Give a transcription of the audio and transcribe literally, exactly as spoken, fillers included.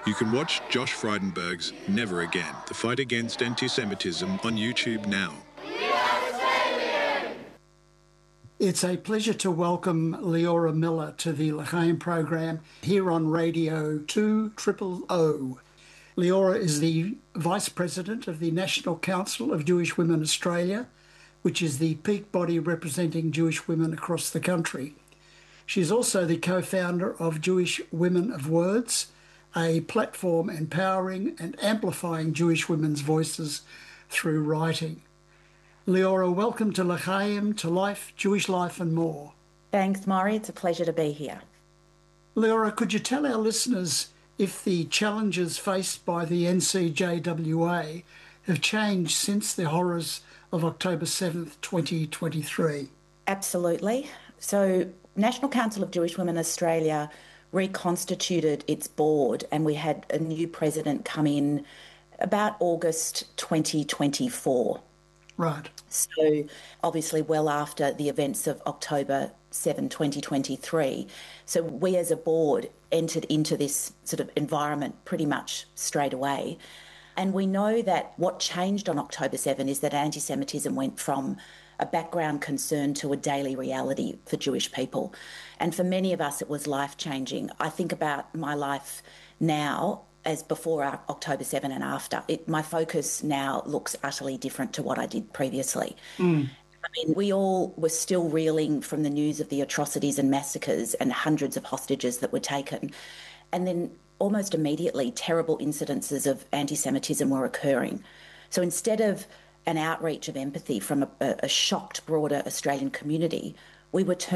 You can watch Josh Frydenberg's Never Again, the fight against anti-Semitism on YouTube now. It's a pleasure to welcome Leora Miller to the L'chaim program here on Radio two O O. Leora is the Vice President of the National Council of Jewish Women Australia, which is the peak body representing Jewish women across the country. She's also the co-founder of Jewish Women of Words, a platform empowering and amplifying Jewish women's voices through writing. Leora, welcome to L'chaim, to Life, Jewish Life and More. Thanks, Maury. It's a pleasure to be here. Leora, could you tell our listeners if the challenges faced by the N C J W A have changed since the horrors of October seventh, twenty twenty-three? Absolutely. So, National Council of Jewish Women Australia reconstituted its board, and we had a new president come in about August twenty twenty-four. Right. So obviously well after the events of October seventh, twenty twenty-three. So we as a board entered into this sort of environment pretty much straight away. And we know that what changed on October seventh is that anti-Semitism went from a background concern to a daily reality for Jewish people. And for many of us, it was life-changing. I think about my life now as before October seventh and after. It, my focus now looks utterly different to what I did previously. Mm. I mean, we all were still reeling from the news of the atrocities and massacres and hundreds of hostages that were taken. And then almost immediately, terrible incidences of anti-Semitism were occurring. So instead of an outreach of empathy from a, a shocked broader Australian community, we were